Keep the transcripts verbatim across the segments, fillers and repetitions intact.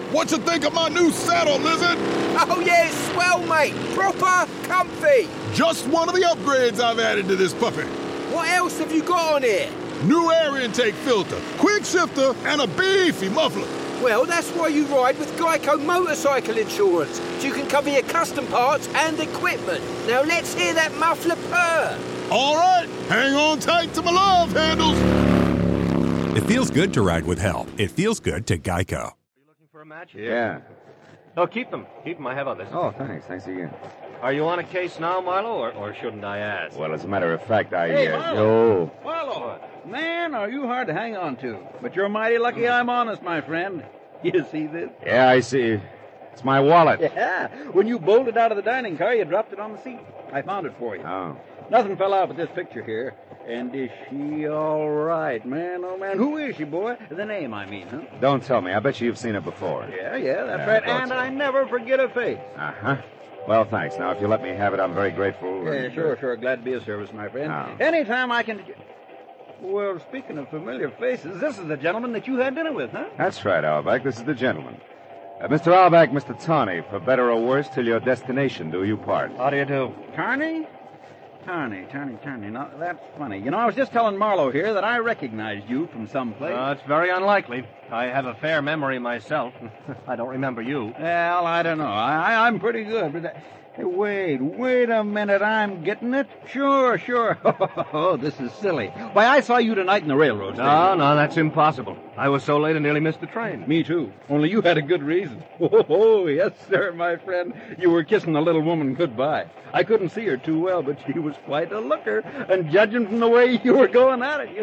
What you think of my new saddle, Lizard? Oh, yeah, it's swell, mate. Proper comfy. Just one of the upgrades I've added to this puppy. What else have you got on here? New air intake filter, quick shifter, and a beefy muffler. Well, that's why you ride with Geico Motorcycle Insurance, so you can cover your custom parts and equipment. Now let's hear that muffler purr. All right, hang on tight to my love handles. It feels good to ride with help. It feels good to Geico. Are you looking for a match? Yeah. Oh, keep them. Keep them. I have others. Oh, thanks. Thanks again. Are you on a case now, Milo, or, or shouldn't I ask? Well, as a matter of fact, I... Hey, uh, Marlo. oh. Marlo. Man, are you hard to hang on to. But you're mighty lucky I'm honest, my friend. You see this? Yeah, I see. It's my wallet. Yeah. When you bolted out of the dining car, you dropped it on the seat. I found it for you. Oh. Nothing fell out but this picture here. And is she all right, man? Oh, man. Who is she, boy? The name, I mean, huh? Don't tell me. I bet you've seen it before. Yeah, yeah, that's Yeah, right. I thought And so. I never forget her face. Uh-huh. Well, thanks. Now, if you let me have it, I'm very grateful. Yeah, and, sure, uh, sure. Glad to be of service, my friend. Oh. Anytime I can... Well, speaking of familiar faces, this is the gentleman that you had dinner with, huh? That's right, Auerbach. This is the gentleman. Uh, Mister Auerbach, Mister Tawney, for better or worse, till your destination do you part. How do you do? Tarney? Tarney, Tarney, Tarney. Now, that's funny. You know, I was just telling Marlowe here that I recognized you from someplace. Uh, it's very unlikely. I have a fair memory myself. I don't remember you. Well, I don't know. I, I, I'm pretty good, but... That... Hey, wait, wait a minute. I'm getting it. Sure, sure. Oh, this is silly. Why, I saw you tonight in the railroad station. No, no, that's impossible. I was so late I nearly missed the train. Me, too. Only you had a good reason. Oh, yes, sir, my friend. You were kissing the little woman goodbye. I couldn't see her too well, but she was quite a looker. And judging from the way you were going at it, you...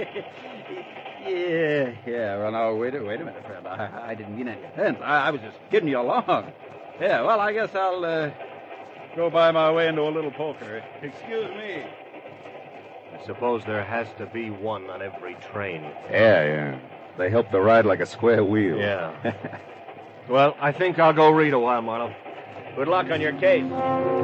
yeah, yeah. Well, now, wait a, wait a minute, friend. I, I didn't mean any offense. I, I was just kidding you along. Yeah, well, I guess I'll, uh... go by my way into a little poker. Excuse me. I suppose there has to be one on every train. Yeah, yeah. They help the ride like a square wheel. Yeah. Well, I think I'll go read a while, Marlo. Good luck on your case.